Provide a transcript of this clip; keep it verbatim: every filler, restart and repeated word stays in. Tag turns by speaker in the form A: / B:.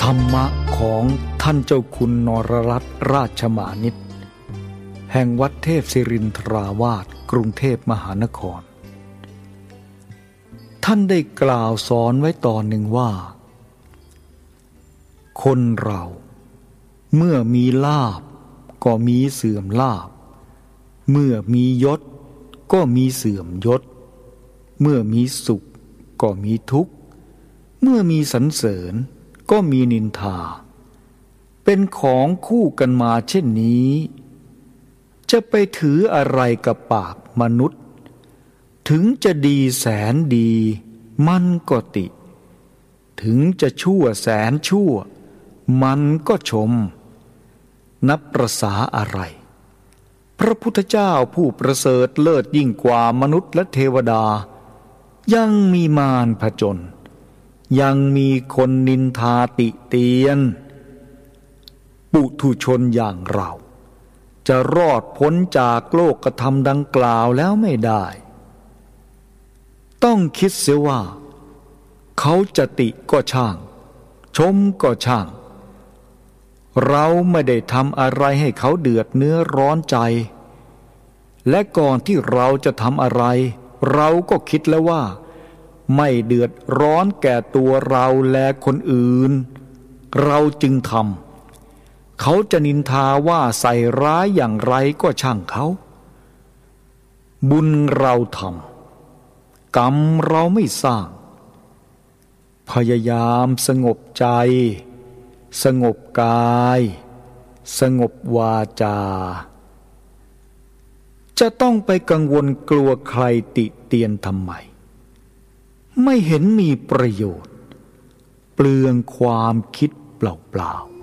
A: รรมะของท่านเจ้าคุณนรรัตน์ราชมานิตแห่งวัดเทพศิรินทราวาสกรุงเทพมหานครท่านได้กล่าวสอนไว้ตอนหนึ่งว่าคนเราเมื่อมีลาภก็มีเสื่อมลาภเมื่อมียศก็มีเสื่อมยศเมื่อมีสุขก็มีทุกข์เมื่อมีสรรเสริญก็มีนินทาเป็นของคู่กันมาเช่นนี้จะไปถืออะไรกับปากมนุษย์ถึงจะดีแสนดีมันก็ติถึงจะชั่วแสนชั่วมันก็ชมนับประสาอะไรพระพุทธเจ้าผู้ประเสริฐเลิศยิ่งกว่ามนุษย์และเทวดายังมีมารผจญยังมีคนนินทาติเตียนปุถุชนอย่างเราจะรอดพ้นจากโลกธรรมดังกล่าวแล้วไม่ได้ต้องคิดเสียว่าเขาจะติก็ช่างชมก็ช่างเราไม่ได้ทำอะไรให้เขาเดือดเนื้อร้อนใจและก่อนที่เราจะทำอะไรเราก็คิดแล้วว่าไม่เดือดร้อนแก่ตัวเราและคนอื่นเราจึงทำเขาจะนินทาว่าใส่ร้ายอย่างไรก็ช่างเขาบุญเราทำกรรมเราไม่สร้างพยายามสงบใจสงบกายสงบวาจาจะต้องไปกังวลกลัวใครติเตียนทำไมไม่เห็นมีประโยชน์เปลืองความคิดเปล่าๆ